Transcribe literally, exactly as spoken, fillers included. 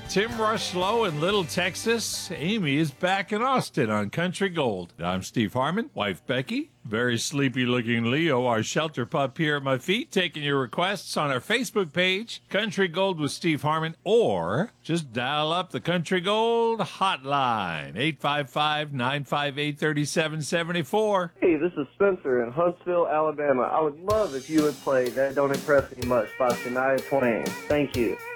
Tim Rushlow in Little Texas. Amy is back in Austin on Country Gold. I'm Steve Harmon, wife Becky, very sleepy-looking Leo, our shelter pup here at my feet, taking your requests on our Facebook page, Country Gold with Steve Harmon, or just dial up the Country Gold hotline, eight five five, nine five eight, three seven seven four. Hey, this is Spencer in Huntsville, Alabama. I would love if you would play That Don't Impress Me Much by Shania Twain. Thank you.